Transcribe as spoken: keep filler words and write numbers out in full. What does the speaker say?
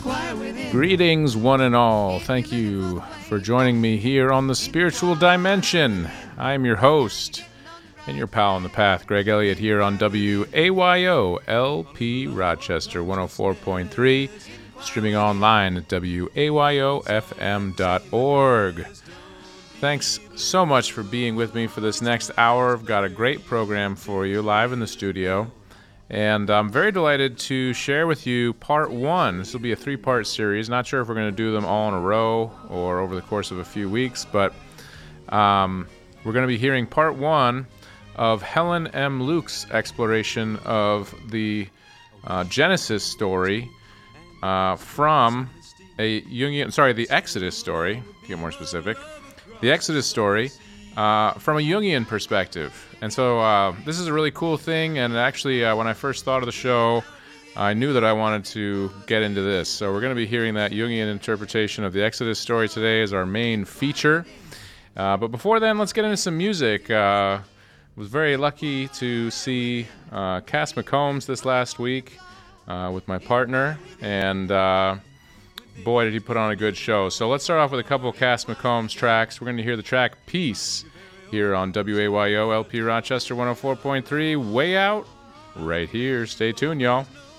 Greetings, one and all. Thank you for joining me here on the Spiritual Dimension. I am your host and your pal on the path, Greg Elliott, here on W A Y O L P Rochester one oh four point three, streaming online at W A Y O F M dot org. Thanks so much for being with me for this next hour. I've got a great program for you live in the studio. And I'm very delighted to share with you part one. This will be a three-part series. Not sure if we're going to do them all in a row or over the course of a few weeks, but um, we're going to be hearing part one of Helen M. Luke's exploration of the uh, Genesis story uh, from a Jungian, sorry, the Exodus story, to get more specific, the Exodus story uh, from a Jungian perspective. And so uh, this is a really cool thing, and actually uh, when I first thought of the show, I knew that I wanted to get into this. So we're going to be hearing that Jungian interpretation of the Exodus story today as our main feature. Uh, but before then, let's get into some music. Uh, was very lucky to see uh, Cass McCombs this last week uh, with my partner, and uh, boy, did he put on a good show. So let's start off with a couple of Cass McCombs tracks. We're going to hear the track Peace here on W A Y O L P Rochester one oh four point three, way out right here. Stay tuned, y'all.